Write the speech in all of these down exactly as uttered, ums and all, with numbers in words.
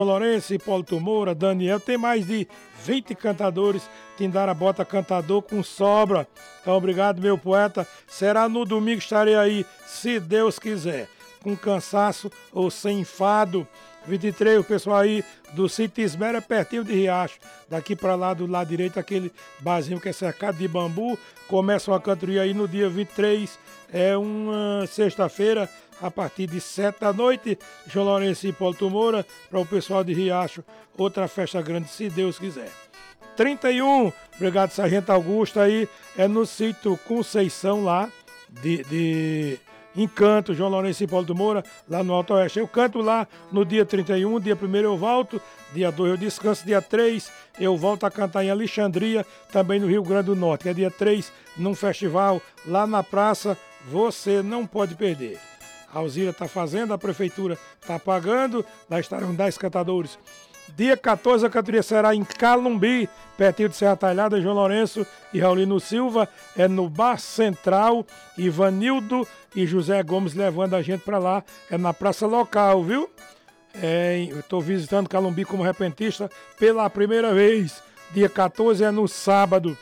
Lourenço, Hipólito Moura, Daniel, tem mais de vinte cantadores. Tindara bota cantador com sobra. Então, obrigado, meu poeta. Será no domingo, estarei aí, se Deus quiser. Com cansaço ou sem enfado. vinte e três, o pessoal aí do Sítio Ismera, pertinho de Riacho. Daqui pra lá, do lado direito, aquele barzinho que é cercado de bambu. Começa uma cantoria aí no dia vinte e três. É uma sexta-feira, a partir de sete da noite. João Lourenço e Hipólito Moura, para o pessoal de Riacho. Outra festa grande, se Deus quiser. trinta e um, obrigado, Sargento Augusto aí. É no sítio Conceição lá, de... de... Encanto, João Lourenço e Hipólito Moura, lá no Alto Oeste. Eu canto lá no dia trinta e um, dia primeiro eu volto, dia dois eu descanso, dia três eu volto a cantar em Alexandria, também no Rio Grande do Norte, que é dia três, num festival lá na praça, você não pode perder. A Alzira está fazendo, a prefeitura está pagando, lá estarão dez cantadores. Dia quatorze, a cantoria será em Calumbi, pertinho de Serra Talhada, João Lourenço e Raulino Silva. É no Bar Central, Ivanildo e José Gomes levando a gente para lá. É na praça local, viu? É, eu estou visitando Calumbi como repentista pela primeira vez. Dia quatorze é no sábado.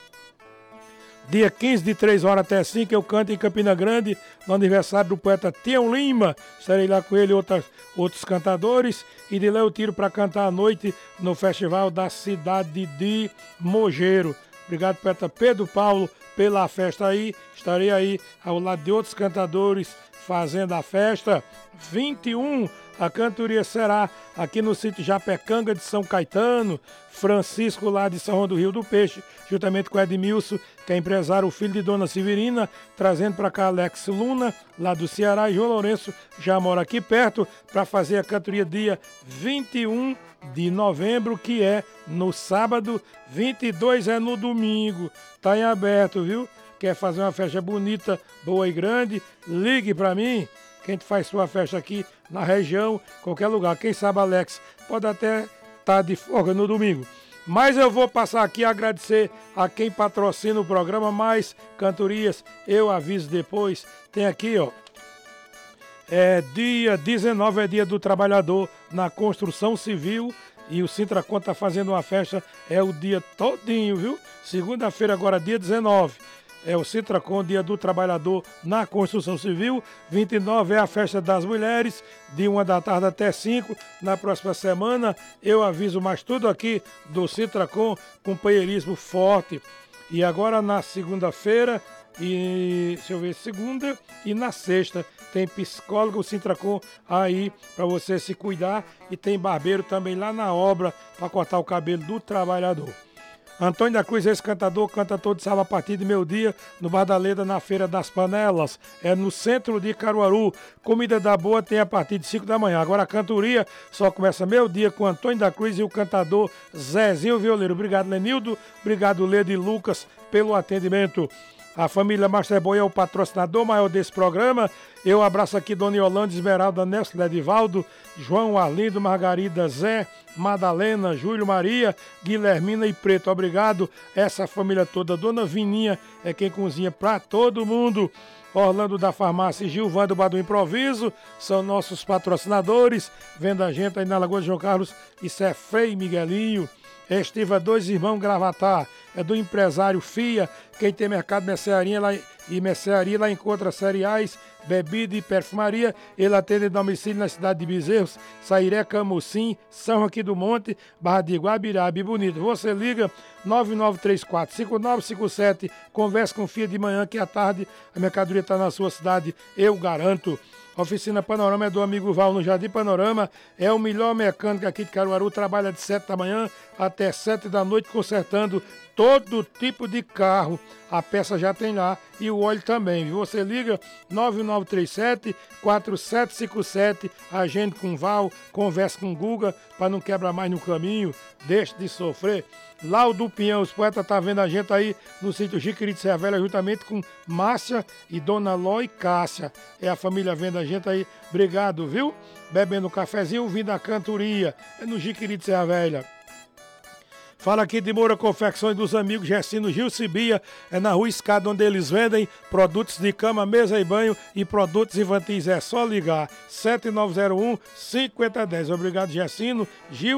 Dia quinze, de três horas até cinco, eu canto em Campina Grande, no aniversário do poeta Tião Lima. Estarei lá com ele e outras, outros cantadores. E de lá eu tiro para cantar à noite no Festival da Cidade de Mogeiro. Obrigado, poeta Pedro Paulo, pela festa aí. Estarei aí ao lado de outros cantadores fazendo a festa. vinte e um, a cantoria será aqui no sítio Japecanga de São Caetano. Francisco lá de São João do Rio do Peixe, juntamente com Edmilson, que é empresário, o filho de Dona Severina, trazendo para cá Alex Luna, lá do Ceará, e João Lourenço já mora aqui perto, para fazer a cantoria dia vinte e um de novembro, que é no sábado, vinte e dois é no domingo. Tá em aberto, viu? Quer fazer uma festa bonita, boa e grande? Ligue para mim, que a gente faz sua festa aqui na região, qualquer lugar. Quem sabe, Alex, pode até estar de folga no domingo. Mas eu vou passar aqui a agradecer a quem patrocina o programa Mais Cantorias. Eu aviso depois. Tem aqui, ó. É dia dezenove, é dia do trabalhador na construção civil. E o Sintracon está fazendo uma festa, é o dia todinho, viu? Segunda-feira, agora dia dezenove. É o Sintracon, dia do trabalhador na construção civil. vinte e nove é a festa das mulheres, de uma da tarde até cinco. Na próxima semana eu aviso mais tudo aqui do Sintracon, companheirismo forte. E agora na segunda-feira, e deixa eu ver, segunda e na sexta, tem psicólogo Sintracon aí para você se cuidar. E tem barbeiro também lá na obra para cortar o cabelo do trabalhador. Antônio da Cruz, esse cantador, canta todo sábado a partir de meio-dia no Bar da Leda, na Feira das Panelas. É no centro de Caruaru. Comida da boa tem a partir de cinco da manhã. Agora a cantoria só começa meio-dia com Antônio da Cruz e o cantador Zezinho Violeiro. Obrigado, Lenildo. Obrigado, Leda e Lucas, pelo atendimento. A família Masterboy é o patrocinador maior desse programa. Eu abraço aqui Dona Yolanda, Esmeralda, Nelson, Edivaldo, João, Arlindo, Margarida, Zé, Madalena, Júlio, Maria, Guilhermina e Preto. Obrigado, essa família toda. Dona Vininha é quem cozinha para todo mundo. Orlando da Farmácia e Gilvando Bar do Improviso são nossos patrocinadores. Vendo a gente aí na Lagoa de João Carlos, isso é Frei Miguelinho. Estiva Dois Irmãos Gravatar, é do empresário Fia. Quem tem mercado mercearia lá, e mercearia lá encontra cereais, bebida e perfumaria. Ele atende em domicílio na cidade de Bezerros, Sairé, Camucim, São Joaquim do Monte, Barra de Guabiraba e Bonito. Você liga nove nove três quatro, cinco nove cinco sete, converse com Fia de manhã, que à tarde a mercadoria está na sua cidade, eu garanto. Oficina Panorama é do amigo Val no Jardim Panorama, é o melhor mecânico aqui de Caruaru, trabalha de sete da manhã até sete da noite consertando todo tipo de carro. A peça já tem lá e o óleo também. Você liga nove nove três sete, quatro sete cinco sete, agende com Val, converse com Guga para não quebrar mais no caminho, deixe de sofrer. Lá o do Pinhão, os poetas tá vendo a gente aí no sítio Jiquiri de Serra Velha, juntamente com Márcia e Dona Ló e Cássia. É a família vendo a gente aí. Obrigado, viu? Bebendo um cafezinho, vindo a cantoria. É no Jiquiri de Serra Velha. Fala aqui de Moura Confecções dos amigos Gessino Gil Cibia, é na Rua Escada, onde eles vendem produtos de cama, mesa e banho e produtos infantis. É só ligar sete nove zero um, cinco zero um zero. Obrigado, Gessino Gil